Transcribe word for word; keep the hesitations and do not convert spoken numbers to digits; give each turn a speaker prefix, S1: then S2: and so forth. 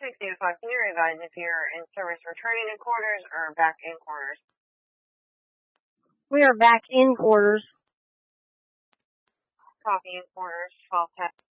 S1: sixty to five, can you advise if you're in service returning in quarters or back in quarters?
S2: We are back in quarters.
S1: Copy in quarters, twelve ten.